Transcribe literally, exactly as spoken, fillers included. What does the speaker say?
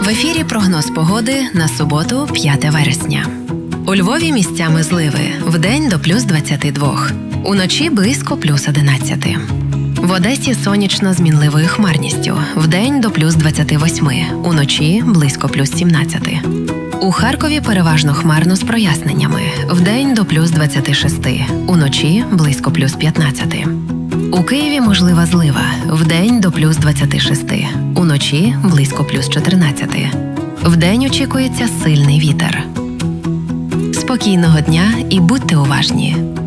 ефірі прогноз погоди на суботу, п'яте вересня. У Львові місцями зливи, вдень до плюс двадцяти двох, уночі близько плюс одинадцяти. В Одесі сонячно з мінливою хмарністю, вдень до плюс двадцяти восьми, уночі близько плюс сімнадцяти. У Харкові переважно хмарно з проясненнями, вдень до плюс двадцяти шести, уночі близько плюс п'ятнадцяти. У Києві можлива злива, вдень до плюс двадцяти шести, уночі близько плюс чотирнадцяти. Вдень очікується сильний вітер. Спокійного дня і будьте уважні!